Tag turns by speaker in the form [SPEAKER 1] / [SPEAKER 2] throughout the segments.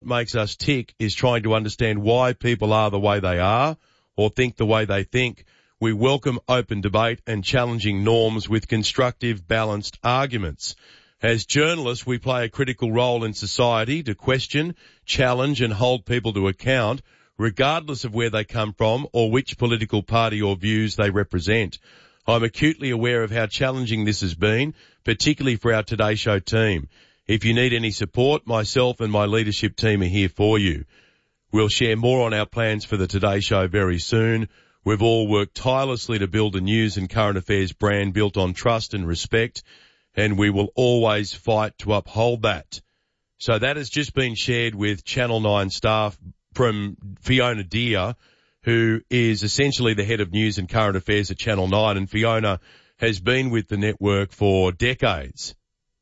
[SPEAKER 1] makes us tick is trying to understand why people are the way they are or think the way they think. We welcome open debate and challenging norms with constructive, balanced arguments. As journalists, we play a critical role in society to question, challenge and hold people to account, regardless of where they come from or which political party or views they represent. I'm acutely aware of how challenging this has been, particularly for our Today Show team. If you need any support, myself and my leadership team are here for you. We'll share more on our plans for the Today Show very soon. We've all worked tirelessly to build a news and current affairs brand built on trust and respect, and we will always fight to uphold that. So that has just been shared with Channel 9 staff from Fiona Deer, who is essentially the head of news and current affairs at Channel 9, and Fiona has been with the network for decades.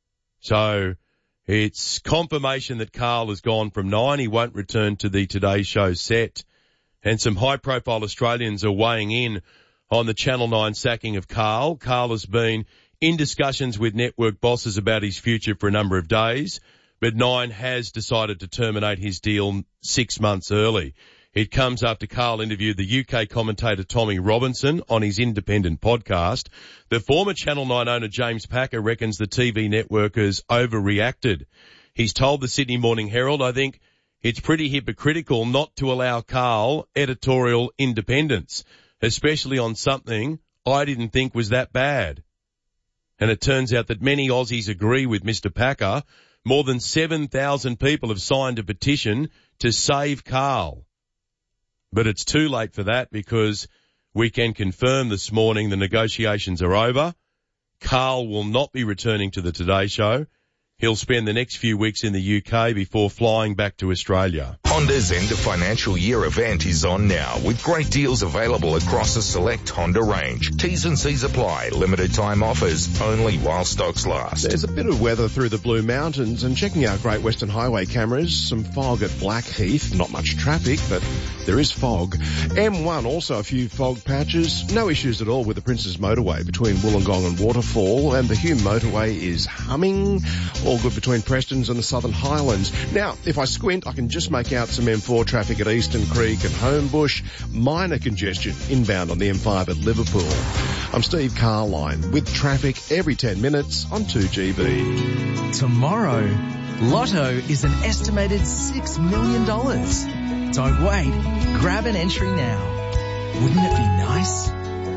[SPEAKER 1] So it's confirmation that Carl has gone from 9. He won't return to the Today Show set. And some high-profile Australians are weighing in on the Channel 9 sacking of Carl. Carl has been in discussions with network bosses about his future for a number of days, but 9 has decided to terminate his deal 6 months early. It comes after Carl interviewed the UK commentator Tommy Robinson on his independent podcast. The former Channel 9 owner James Packer reckons the TV network has overreacted. He's told the Sydney Morning Herald, I think it's pretty hypocritical not to allow Carl editorial independence, especially on something I didn't think was that bad. And it turns out that many Aussies agree with Mr. Packer. More than 7,000 people have signed a petition to save Carl. But it's too late for that because we can confirm this morning the negotiations are over. Carl will not be returning to the Today Show. He'll spend the next few weeks in the UK before flying back to Australia.
[SPEAKER 2] Honda's end of financial year event is on now with great deals available across a select Honda range. T's and C's apply. Limited time offers only while stocks last.
[SPEAKER 3] There's a bit of weather through the Blue Mountains and checking our Great Western Highway cameras, some fog at Blackheath. Not much traffic, but there is fog. M1 also a few fog patches. No issues at all with the Princes Motorway between Wollongong and Waterfall, and the Hume Motorway is humming. All good between Prestons and the Southern Highlands. Now, if I squint, I can just make out some M4 traffic at Eastern Creek and Homebush. Minor congestion inbound on the M5 at Liverpool. I'm Steve Carline with traffic every 10 minutes on 2GB.
[SPEAKER 4] Tomorrow, Lotto is an estimated $6 million. Don't wait. Grab an entry now. Wouldn't it be nice?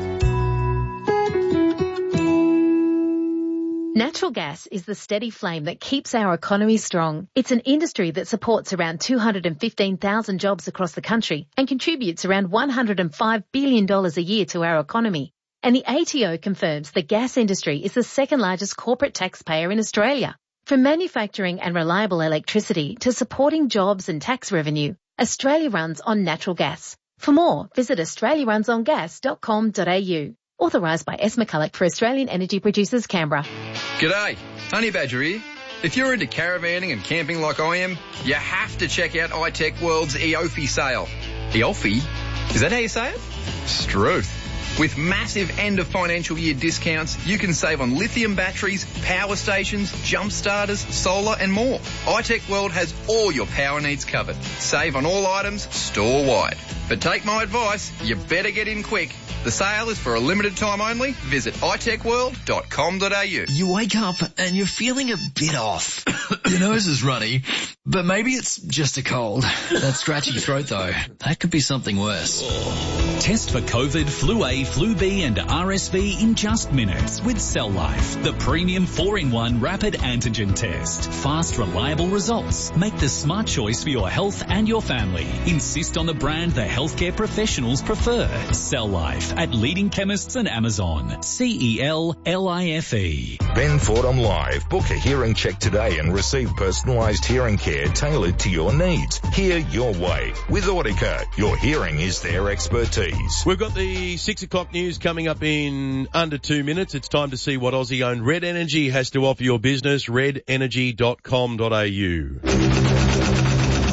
[SPEAKER 5] Natural gas is the steady flame that keeps our economy strong. It's an industry that supports around 215,000 jobs across the country and contributes around $105 billion a year to our economy. And the ATO confirms the gas industry is the second largest corporate taxpayer in Australia. From manufacturing and reliable electricity to supporting jobs and tax revenue, Australia runs on natural gas. For more, visit australiarunsongas.com.au. Authorised by S. McCulloch for Australian Energy Producers, Canberra.
[SPEAKER 6] G'day, Honey Badger here. If you're into caravanning and camping like I am, you have to check out iTech World's EOFI sale. EOFI? Is that how you say it? Struth. With massive end of financial year discounts, you can save on lithium batteries, power stations, jump starters, solar and more. iTech World has all your power needs covered. Save on all items store-wide. But take my advice, you better get in quick. The sale is for a limited time only. Visit itechworld.com.au.
[SPEAKER 4] You wake up and you're feeling a bit off. Your nose is runny, but maybe it's just a cold. That scratchy throat though, that could be something worse.
[SPEAKER 7] Test for COVID, Flu A, Flu B and RSV in just minutes with Cell Life, the premium 4-in-1 rapid antigen test. Fast, reliable results. Make the smart choice for your health and your family. Insist on the brand the healthcare professionals prefer. Cell Life at leading chemists and Amazon. CELLIFE.
[SPEAKER 2] Ben Fordham Live. Book a hearing check today and receive personalised hearing care tailored to your needs. Hear your way. With Audica, your hearing is their expertise.
[SPEAKER 1] We've got the 6 o'clock news coming up in under 2 minutes. It's time to see what Aussie-owned Red Energy has to offer your business. redenergy.com.au.
[SPEAKER 2] A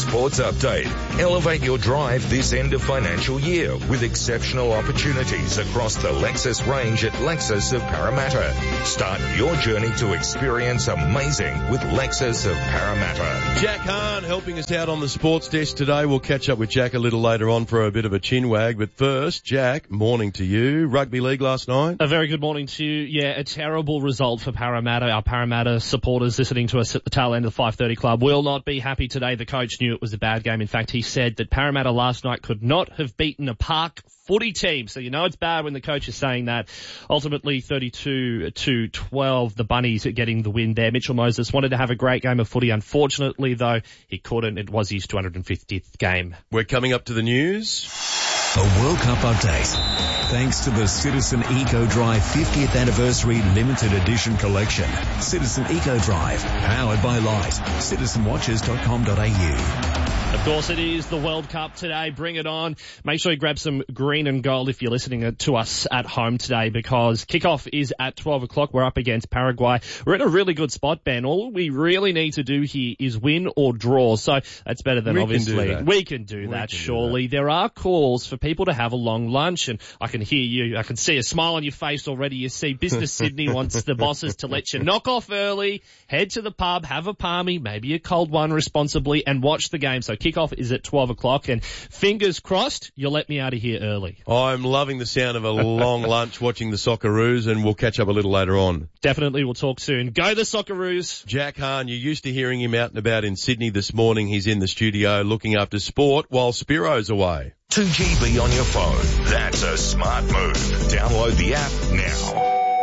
[SPEAKER 2] Sports Update. Elevate your drive this end of financial year with exceptional opportunities across the Lexus range at Lexus of Parramatta. Start your journey to experience amazing with Lexus of Parramatta.
[SPEAKER 1] Jack Hahn helping us out on the sports desk today. We'll catch up with Jack a little later on for a bit of a chin wag. But first, Jack, morning to you. Rugby league last night.
[SPEAKER 8] A very good morning to you. Yeah, a terrible result for Parramatta. Our Parramatta supporters listening to us at the tail end of the 5:30 Club will not be happy today. The coach knew it was a bad game. In fact, he said that Parramatta last night could not have beaten a park footy team. So you know it's bad when the coach is saying that. Ultimately, 32-12, the Bunnies are getting the win there. Mitchell Moses wanted to have a great game of footy. Unfortunately, though, he couldn't. It was his 250th game.
[SPEAKER 1] We're coming up to the news.
[SPEAKER 9] A World Cup update. Thanks to the Citizen Eco Drive 50th Anniversary Limited Edition Collection. Citizen Eco Drive, powered by Light. CitizenWatches.com.au.
[SPEAKER 8] Of course, it is the World Cup today. Bring it on. Make sure you grab some green and gold if you're listening to us at home today, because kickoff is at 12 o'clock. We're up against Paraguay. We're in a really good spot, Ben. All we really need to do here is win or draw. So that's better than obviously. We can do that, surely. There are calls for people to have a long lunch, and I can hear you. I can see a smile on your face already. You see Business Sydney wants the bosses to let you knock off early, head to the pub, have a palmy, maybe a cold one responsibly, and watch the game. So kickoff is at 12 o'clock, and fingers crossed you'll let me out of here early.
[SPEAKER 1] I'm loving the sound of a long lunch watching the Socceroos, and we'll catch up a little later on.
[SPEAKER 8] Definitely, we'll talk soon. Go the Socceroos.
[SPEAKER 1] Jack Hahn, you're used to hearing him out and about in Sydney. This morning he's in the studio looking after sport while Spiro's away.
[SPEAKER 2] 2GB on your phone. That's a smart move. Download the app now.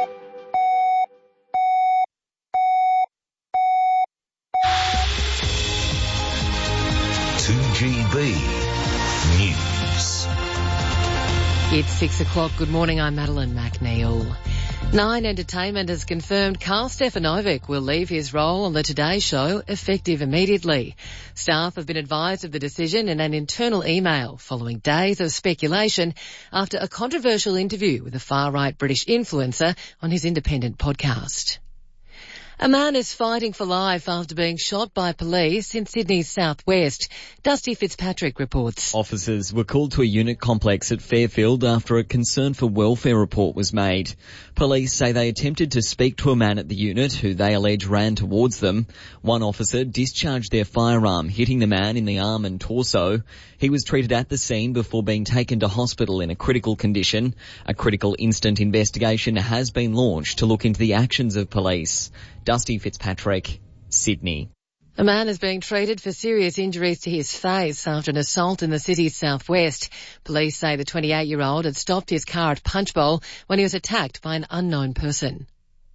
[SPEAKER 2] News.
[SPEAKER 10] It's 6 o'clock. Good morning. I'm Madeline McNeil. Nine Entertainment has confirmed Carl Stefanovic will leave his role on the Today Show effective immediately. Staff have been advised of the decision in an internal email following days of speculation after a controversial interview with a far-right British influencer on his independent podcast. A man is fighting for life after being shot by police in Sydney's southwest. Dusty Fitzpatrick reports.
[SPEAKER 11] Officers were called to a unit complex at Fairfield after a concern for welfare report was made. Police say they attempted to speak to a man at the unit who they allege ran towards them. One officer discharged their firearm, hitting the man in the arm and torso. He was treated at the scene before being taken to hospital in a critical condition. A critical incident investigation has been launched to look into the actions of police. Dusty Fitzpatrick, Sydney.
[SPEAKER 10] A man is being treated for serious injuries to his face after an assault in the city's southwest. Police say the 28-year-old had stopped his car at Punchbowl when he was attacked by an unknown person.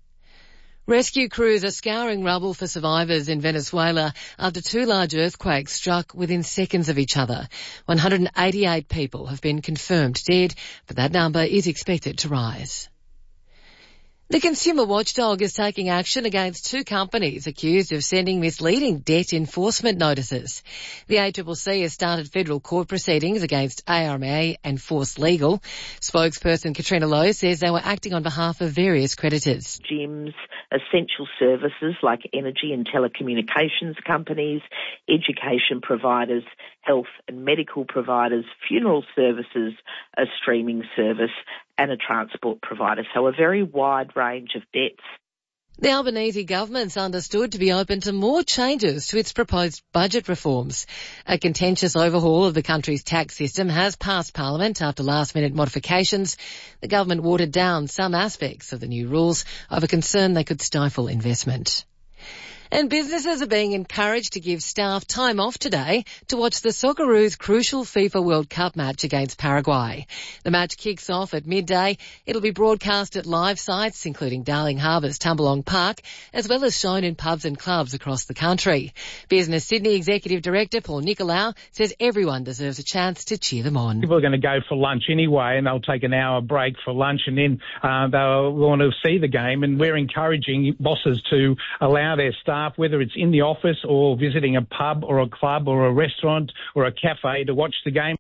[SPEAKER 10] Rescue crews are scouring rubble for survivors in Venezuela after two large earthquakes struck within seconds of each other. 188 people have been confirmed dead, but that number is expected to rise. The Consumer Watchdog is taking action against two companies accused of sending misleading debt enforcement notices. The ACCC has started federal court proceedings against ARMA and Force Legal. Spokesperson Katrina Lowe says they were acting on behalf of various creditors.
[SPEAKER 12] Gyms, essential services like energy and telecommunications companies, education providers, health and medical providers, funeral services, a streaming service, and a transport provider. So a very wide range of debts.
[SPEAKER 10] The Albanese government's understood to be open to more changes to its proposed budget reforms. A contentious overhaul of the country's tax system has passed Parliament after last-minute modifications. The government watered down some aspects of the new rules over concern they could stifle investment. And businesses are being encouraged to give staff time off today to watch the Socceroos' crucial FIFA World Cup match against Paraguay. The match kicks off at midday. It'll be broadcast at live sites, including Darling Harbour's Tumbalong Park, as well as shown in pubs and clubs across the country. Business Sydney Executive Director Paul Nicolau says everyone deserves a chance to cheer them on.
[SPEAKER 13] People are going to go for lunch anyway, and they'll take an hour break for lunch, and then they'll want to see the game. And we're encouraging bosses to allow their staff, whether it's in the office or visiting a pub or a club or a restaurant or a cafe, to watch the game.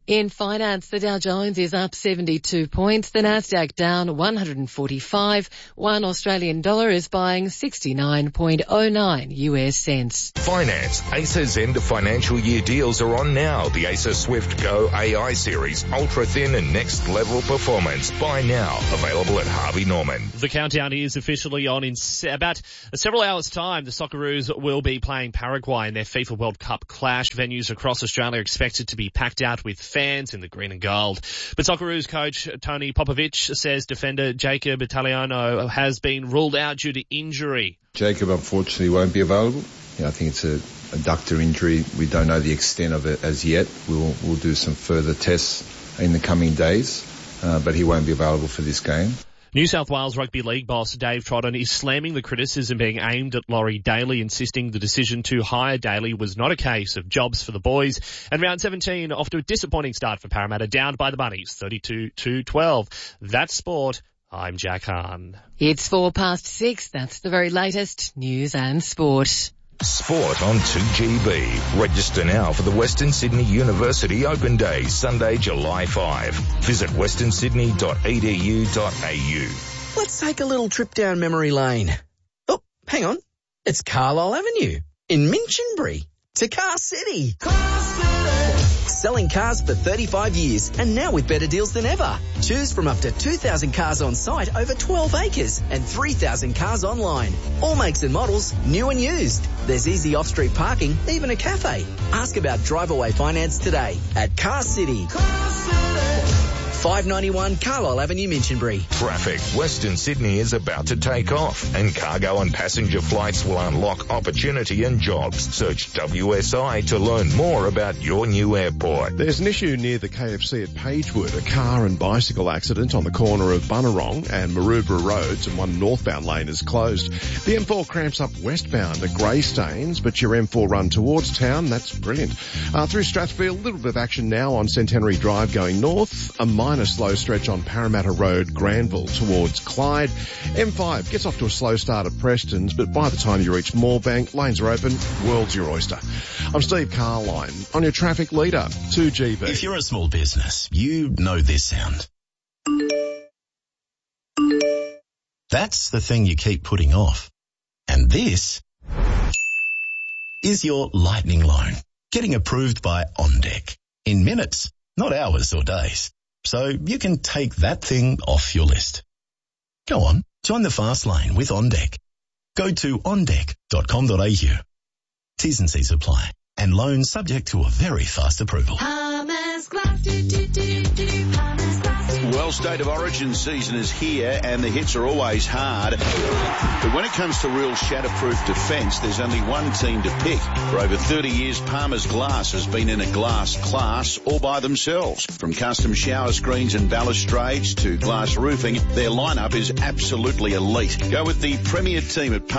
[SPEAKER 10] In finance, the Dow Jones is up 72 points, the Nasdaq down 145. One Australian dollar is buying 69.09 US cents.
[SPEAKER 2] Finance. Acer's end of financial year deals are on now. The Acer Swift Go AI series, ultra thin and next level performance. Buy now. Available at Harvey Norman.
[SPEAKER 8] The countdown is officially on. In about several hours' time, the Socceroos will be playing Paraguay in their FIFA World Cup clash. Venues across Australia are expected to be packed out with fans in the green and gold. But Socceroos coach Tony Popovic says defender Jacob Italiano has been ruled out due to injury.
[SPEAKER 14] Jacob unfortunately won't be available. I think it's a adductor injury. We don't know the extent of it as yet. We'll do some further tests in the coming days, but he won't be available for this game.
[SPEAKER 8] New South Wales Rugby League boss Dave Trotton is slamming the criticism being aimed at Laurie Daly, insisting the decision to hire Daly was not a case of jobs for the boys. And round 17 off to a disappointing start for Parramatta, down by the Bunnies, 32-12. That's sport. I'm Jack Hahn.
[SPEAKER 10] It's 6:04. That's the very latest news and sport.
[SPEAKER 2] Sport on 2GB. Register now for the Western Sydney University Open Day, Sunday, July 5. Visit westernsydney.edu.au.
[SPEAKER 15] Let's take a little trip down memory lane. Oh, hang on. It's Carlisle Avenue in Minchinbury to Car City. Car City. Selling cars for 35 years and now with better deals than ever. Choose from up to 2,000 cars on site over 12 acres and 3,000 cars online. All makes and models, new and used. There's easy off-street parking, even a cafe. Ask about drive-away finance today at Car City. Car City. 591 Carlisle Avenue, Minchinbury.
[SPEAKER 2] Traffic. Western Sydney is about to take off and cargo and passenger flights will unlock opportunity and jobs. Search WSI to learn more about your new airport.
[SPEAKER 3] There's an issue near the KFC at Pagewood, a car and bicycle accident on the corner of Bunurong and Maroubra Roads, and one northbound lane is closed. The M4 cramps up westbound at Greystanes, but your M4 run towards town, that's brilliant. Through Strathfield, a little bit of action now on Centenary Drive going north, a minor slow stretch on Parramatta Road, Granville towards Clyde. M5 gets off to a slow start at Preston's, but by the time you reach Moorebank, lanes are open, world's your oyster. I'm Steve Carline on your traffic leader, 2GB.
[SPEAKER 16] If you're a small business, you know this sound. That's the thing you keep putting off. And this is your lightning loan, getting approved by OnDeck in minutes, not hours or days. So you can take that thing off your list. Go on, join the fast lane with OnDeck. Go to ondeck.com.au. T's and C's apply, and loans subject to a very fast approval.
[SPEAKER 17] Well, State of Origin season is here and the hits are always hard. But when it comes to real shatterproof defence, there's only one team to pick. For over 30 years, Palmer's Glass has been in a glass class all by themselves. From custom shower screens and balustrades to glass roofing, their lineup is absolutely elite. Go with the premier team at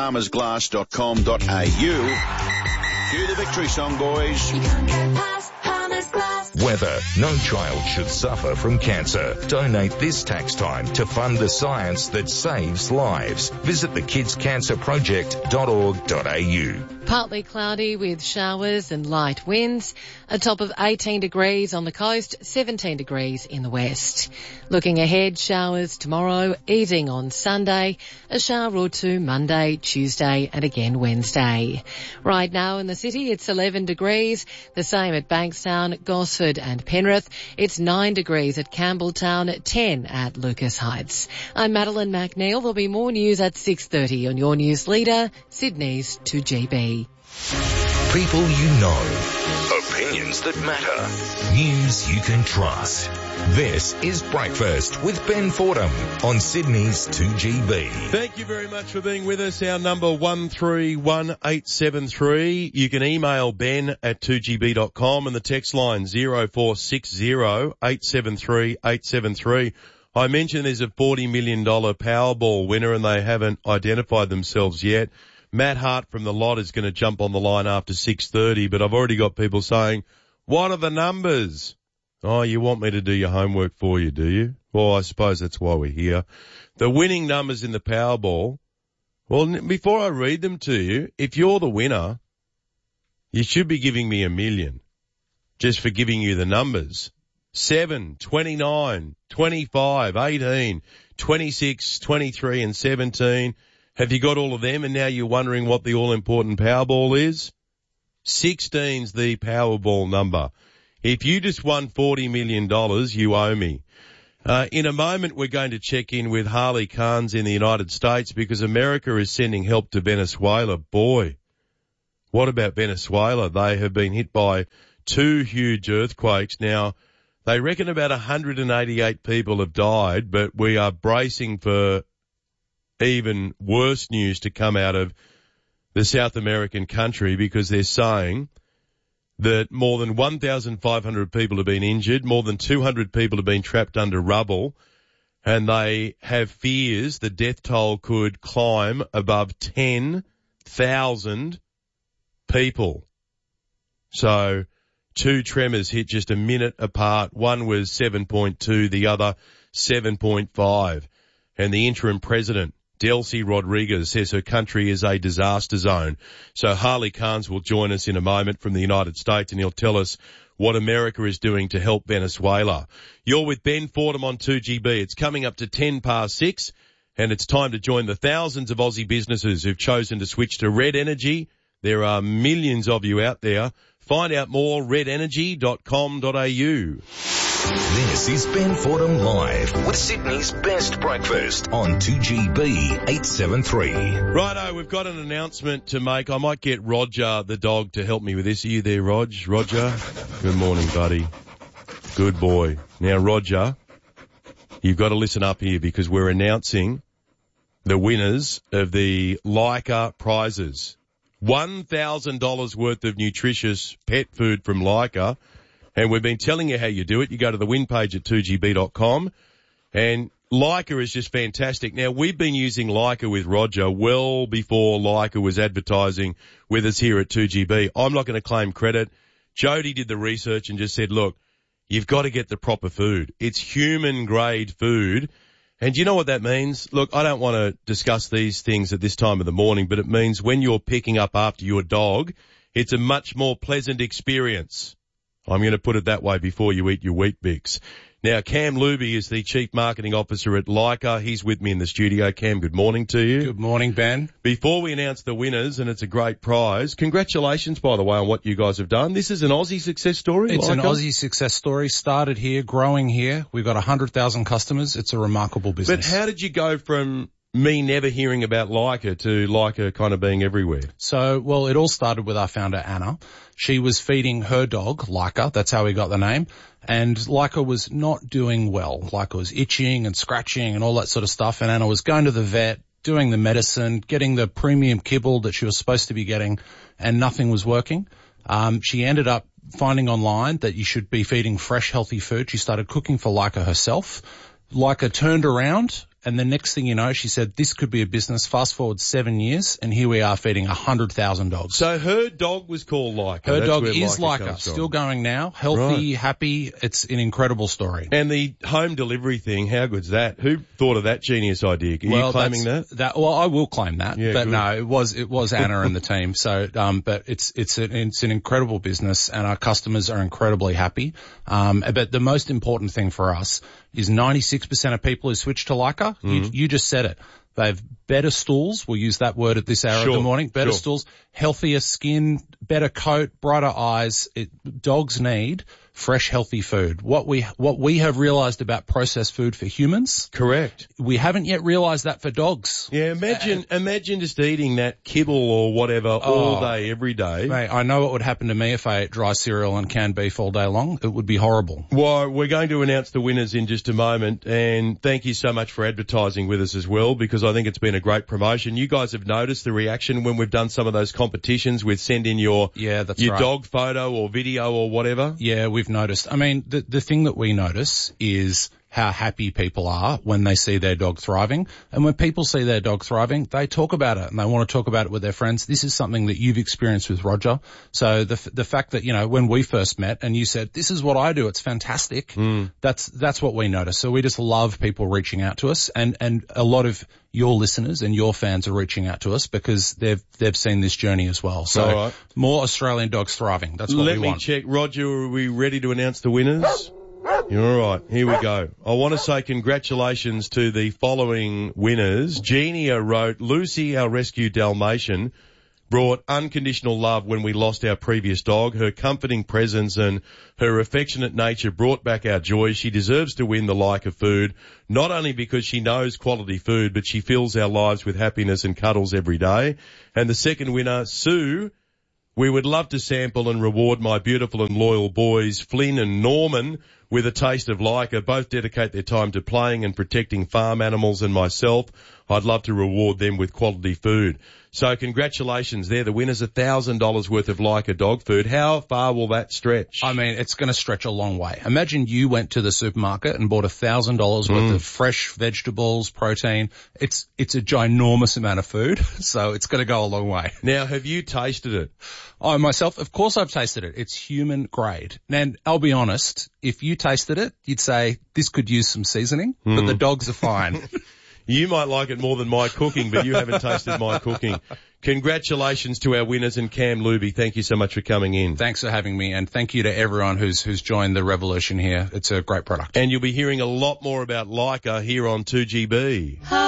[SPEAKER 17] palmersglass.com.au. Cue the victory song, boys. You can't get past Palmer's Glass.
[SPEAKER 2] Weather. No child should suffer from cancer. Donate this tax time to fund the science that saves lives. Visit thekidscancerproject.org.au.
[SPEAKER 10] Partly cloudy with showers and light winds. A top of 18 degrees on the coast, 17 degrees in the west. Looking ahead, showers tomorrow, easing on Sunday, a shower or two Monday, Tuesday and again Wednesday. Right now in the city, it's 11 degrees, the same at Bankstown, Gosford and Penrith. It's 9 degrees at Campbelltown, 10 at Lucas Heights. I'm Madeline McNeil. There'll be more news at 6:30 on your news leader, Sydney's 2GB.
[SPEAKER 2] People you know. Opinions that matter. News you can trust. This is Breakfast with Ben Fordham on Sydney's 2GB.
[SPEAKER 1] Thank you very much for being with us. Our number 131873. You can email Ben at 2gb.com and the text line 0460 873 873. I mentioned there's a $40 million Powerball winner and they haven't identified themselves yet. Matt Hart from the lot is going to jump on the line after 6:30, but I've already got people saying, what are the numbers? Oh, you want me to do your homework for you, do you? Well, I suppose that's why we're here. The winning numbers in the Powerball. Well, before I read them to you, if you're the winner, you should be giving me $1 million just for giving you the numbers. 7, 29, 25, 18, 26, 23 and 17. Have you got all of them and now you're wondering what the all-important Powerball is? 16's the Powerball number. If you just won $40 million, you owe me. In a moment, we're going to check in with Harley Carnes in the United States because America is sending help to Venezuela. Boy, what about Venezuela? They have been hit by 2 huge earthquakes. Now, they reckon about 188 people have died, but we are bracing for even worse news to come out of the South American country because they're saying that more than 1,500 people have been injured, more than 200 people have been trapped under rubble, and they have fears the death toll could climb above 10,000 people. So 2 tremors hit just a minute apart. One was 7.2, the other 7.5. And the interim president, Delcy Rodriguez, says her country is a disaster zone. So Harley Carnes will join us in a moment from the United States and he'll tell us what America is doing to help Venezuela. You're with Ben Fordham on 2GB. It's coming up to 10 past 6 and it's time to join the thousands of Aussie businesses who've chosen to switch to Red Energy. There are millions of you out there. Find out more, redenergy.com.au.
[SPEAKER 2] This is Ben Fordham Live with Sydney's best breakfast on 2GB 873.
[SPEAKER 1] Righto, we've got an announcement to make. I might get Roger, the dog, to help me with this. Are you there, Rog? Roger? Good morning, buddy. Good boy. Now, Roger, you've got to listen up here because we're announcing the winners of the Leica prizes. $1,000 worth of nutritious pet food from Leica. And we've been telling you how you do it. You go to the win page at 2gb.com and Leica is just fantastic. Now, we've been using Leica with Roger well before Leica was advertising with us here at 2GB. I'm not going to claim credit. Jody did the research and just said, look, you've got to get the proper food. It's human grade food. And you know what that means? Look, I don't want to discuss these things at this time of the morning, but it means when you're picking up after your dog, it's a much more pleasant experience. I'm going to put it that way before you eat your Wheat Bix. Now, Cam Luby is the Chief Marketing Officer at Leica. He's with me in the studio. Cam, good morning to you.
[SPEAKER 18] Good morning, Ben.
[SPEAKER 1] Before we announce the winners, and it's a great prize, congratulations, by the way, on what you guys have done. This is an Aussie success story?
[SPEAKER 18] It's an Aussie success story. Started here, growing here. We've got 100,000 customers. It's a remarkable business.
[SPEAKER 1] But how did you go from me never hearing about Leica to Leica kind of being everywhere?
[SPEAKER 18] So, well, it all started with our founder, Anna. She was feeding her dog, Leica. That's how we got the name. And Leica was not doing well. Leica was itching and scratching and all that sort of stuff. And Anna was going to the vet, doing the medicine, getting the premium kibble that she was supposed to be getting, and nothing was working. She ended up finding online that you should be feeding fresh, healthy food. She started cooking for Leica herself. Leica turned around, and the next thing you know, she said, this could be a business. Fast forward 7 years, and here we are feeding 100,000 dogs.
[SPEAKER 1] So her dog was called Leica.
[SPEAKER 18] Her dog is Leica, still going now, healthy, happy. It's an incredible story.
[SPEAKER 1] And the home delivery thing, how good's that? Who thought of that genius idea? Are you claiming that?
[SPEAKER 18] Well, I will claim that,
[SPEAKER 1] yeah,
[SPEAKER 18] but
[SPEAKER 1] good.
[SPEAKER 18] no, it was Anna and the team. So, but it's an incredible business, and our customers are incredibly happy. But the most important thing for us is 96% of people who switch to Leica, you just said it. They have better stools. We'll use that word at this hour of the morning. Better stools, healthier skin, better coat, brighter eyes. Dogs need fresh, healthy food. What we have realized about processed food for humans.
[SPEAKER 1] Correct.
[SPEAKER 18] We haven't yet realized that for dogs.
[SPEAKER 1] Yeah, imagine just eating that kibble or whatever all day, every day.
[SPEAKER 18] Mate, I know what would happen to me if I ate dry cereal and canned beef all day long. It would be horrible.
[SPEAKER 1] Well, we're going to announce the winners in just a moment, and thank you so much for advertising with us as well, because I think it's been a great promotion. You guys have noticed the reaction when we've done some of those competitions with send in your dog photo or video or whatever.
[SPEAKER 18] Yeah, we've noticed. I mean, the thing that we notice is how happy people are when they see their dog thriving. And when people see their dog thriving, they talk about it and they want to talk about it with their friends. This is something that you've experienced with Roger. So the fact that, you know, when we first met and you said, this is what I do, it's fantastic. That's what we notice. So we just love people reaching out to us, and a lot of your listeners and your fans are reaching out to us because they've seen this journey as well. So more Australian dogs thriving. That's what we want.
[SPEAKER 1] Let me check. Roger, are we ready to announce the winners? You're all right. Here we go. I want to say congratulations to the following winners. Genia wrote, Lucy, our rescue Dalmatian, brought unconditional love when we lost our previous dog. Her comforting presence and her affectionate nature brought back our joy. She deserves to win the Leica food, not only because she knows quality food, but she fills our lives with happiness and cuddles every day. And the second winner, Sue, we would love to sample and reward my beautiful and loyal boys, Flynn and Norman, with a taste of Leica. Both dedicate their time to playing and protecting farm animals, and myself, I'd love to reward them with quality food. So congratulations, they're the winners, $1,000 worth of Leica dog food. How far will that stretch?
[SPEAKER 18] I mean, it's going to stretch a long way. Imagine you went to the supermarket and bought $1,000 worth of fresh vegetables, protein. It's a ginormous amount of food, so it's going to go a long way.
[SPEAKER 1] Now, have you tasted it?
[SPEAKER 18] I myself, of course I've tasted it. It's human grade. And I'll be honest, if you tasted it, you'd say this could use some seasoning, but the dogs are fine.
[SPEAKER 1] You might like it more than my cooking, but you haven't tasted my cooking. Congratulations to our winners, and Cam Luby, thank you so much for coming in.
[SPEAKER 18] Thanks for having me, and thank you to everyone who's joined the revolution here. It's a great product.
[SPEAKER 1] And you'll be hearing a lot more about Leica here on 2GB.